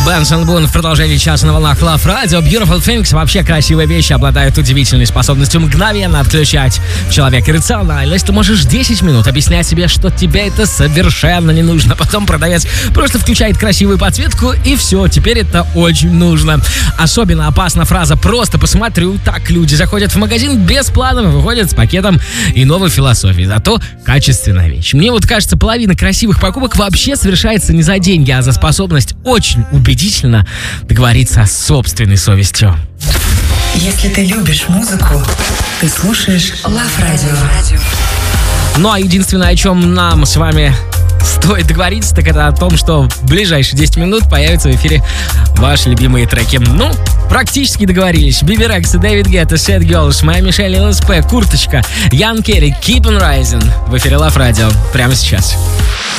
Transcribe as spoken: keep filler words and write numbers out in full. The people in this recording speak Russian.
Бенсон Бун в продолжении часа на волнах Love Radio. Beautiful Things. Вообще красивые вещи обладают удивительной способностью мгновенно отключать в человеке рациональность. Ты можешь десять минут объяснять себе, что тебе это совершенно не нужно. Потом продавец просто включает красивую подсветку, и все, теперь это очень нужно. Особенно опасна фраза «просто посмотрю». Так люди заходят в магазин без планов и выходят с пакетом и новой философии. Зато качественная вещь. Мне вот кажется, половина красивых покупок вообще совершается не за деньги, а за способность очень убедительно договориться с собственной совестью. Если ты любишь музыку, ты слушаешь Love Radio. Ну а единственное, о чем нам с вами стоит договориться, так это о том, что в ближайшие десять минут появятся в эфире ваши любимые треки. Ну, практически договорились. Биби Рекс, Дэвид Гетта, Sad Girls, Моя Мишель, ЛСП, Курточка, Ян Керри, Keep on Rising в эфире Love Radio прямо сейчас.